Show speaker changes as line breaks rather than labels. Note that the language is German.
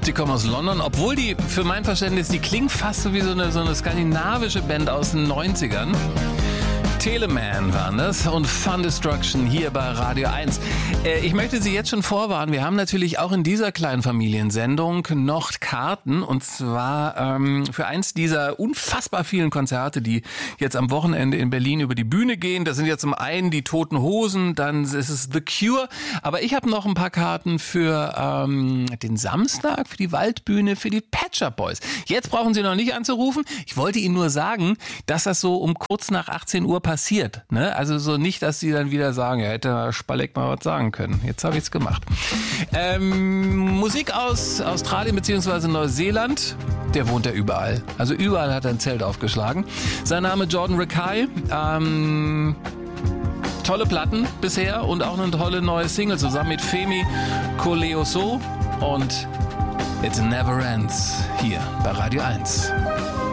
Die kommen aus London, obwohl die, für mein Verständnis, die klingen fast so wie so eine skandinavische Band aus den 90ern. Teleman waren das und Fun Destruction hier bei Radio 1. Ich möchte Sie jetzt schon vorwarnen, wir haben natürlich auch in dieser kleinen Familiensendung noch Karten und zwar für eins dieser unfassbar vielen Konzerte, die jetzt am Wochenende in Berlin über die Bühne gehen. Das sind jetzt zum einen die Toten Hosen, dann ist es The Cure, aber ich habe noch ein paar Karten für den Samstag, für die Waldbühne, für die Pet Shop Boys. Jetzt brauchen Sie noch nicht anzurufen. Ich wollte Ihnen nur sagen, dass das so um kurz nach 18 Uhr passiert. Ne? Also so nicht, dass Sie dann wieder sagen, ja, hätte Spalleck mal was sagen können. Jetzt habe ich es gemacht. Musik aus Australien bzw. Neuseeland, der wohnt ja überall. Also überall hat er ein Zelt aufgeschlagen. Sein Name Jordan Rakei. Tolle Platten bisher und auch eine tolle neue Single zusammen mit Femi Koleoso und It Never Ends hier bei Radio 1.